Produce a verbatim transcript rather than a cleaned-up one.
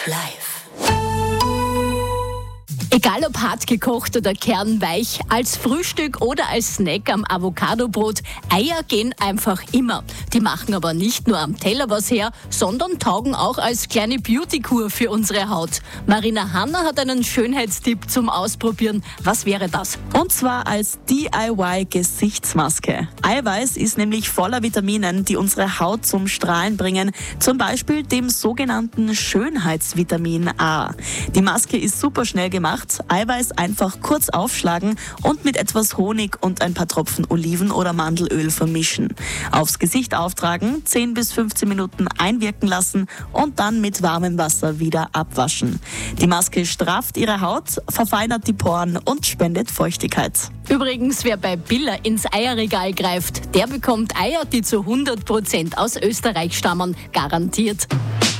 Live. Egal ob hart gekocht oder kernweich, als Frühstück oder als Snack am Avocadobrot, Eier gehen einfach immer. Die machen aber nicht nur am Teller was her, sondern taugen auch als kleine Beauty-Kur für unsere Haut. Marina Hanna hat einen Schönheitstipp zum Ausprobieren. Was wäre das? Und zwar als D I Y-Gesichtsmaske. Eiweiß ist nämlich voller Vitaminen, die unsere Haut zum Strahlen bringen, zum Beispiel dem sogenannten Schönheitsvitamin A. Die Maske ist super schnell gemacht. Eiweiß einfach kurz aufschlagen und mit etwas Honig und ein paar Tropfen Oliven- oder Mandelöl vermischen. Aufs Gesicht auftragen, zehn bis fünfzehn Minuten einwirken lassen und dann mit warmem Wasser wieder abwaschen. Die Maske strafft Ihre Haut, verfeinert die Poren und spendet Feuchtigkeit. Übrigens, wer bei Billa ins Eierregal greift, der bekommt Eier, die zu hundert Prozent aus Österreich stammen, garantiert.